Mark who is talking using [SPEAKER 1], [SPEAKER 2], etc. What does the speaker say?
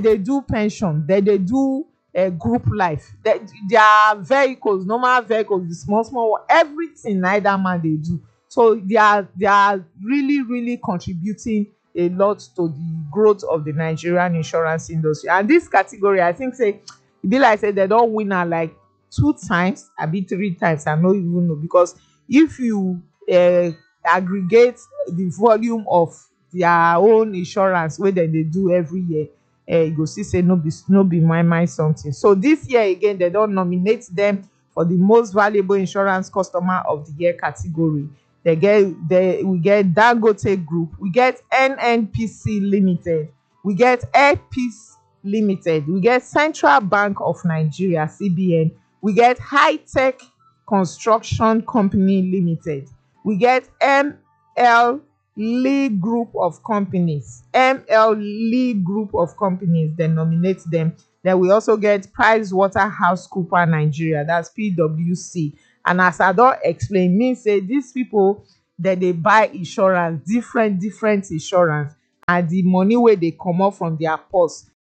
[SPEAKER 1] dey do pension, they do group life, their vehicles, normal vehicles, the small small one, everything na dat man dey do. So they are really really contributing a lot to the growth of the Nigerian insurance industry. And this category, I think say e be like say dem don win am like 2 times abi 3 times, I no even know, because if you aggregate the volume of their own insurance wey dem dey do every year, you go see say no be my something. So this year again, dem don nominate them for the most valuable insurance customer of the year category. We get Dangote Group, we get NNPC Limited, we get Air Peace Limited, we get Central Bank of Nigeria CBN, we get High Tech Construction Company Limited, we get ML Lee Group of Companies. ML Lee Group of Companies, dem nominate them. Then we also get PricewaterhouseCoopers Nigeria, that's PwC. And as I don explain, mean say these people dem dey buy insurance, different insurance, and the money wey dey comot from their purse